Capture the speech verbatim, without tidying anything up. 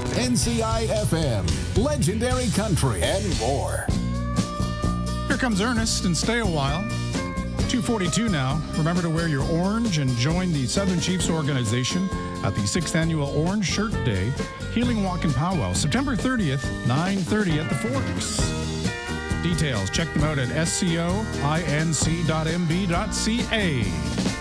N C I F M, Legendary Country, and more. Here comes Ernest, and stay a while. two forty-two now. Remember to wear your orange and join the Southern Chiefs organization at the sixth Annual Orange Shirt Day Healing Walk in Powell, September thirtieth, nine thirty at the Forks. Details, check them out at scoinc dot m b dot c a.